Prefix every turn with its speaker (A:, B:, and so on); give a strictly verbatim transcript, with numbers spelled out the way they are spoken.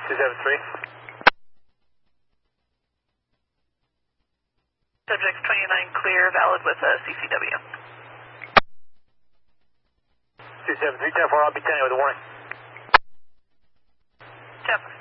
A: two seven three.
B: Subject twenty-nine clear, valid with a C C W.
A: two seven three, ten four, I'll be ten with a warning.
B: ten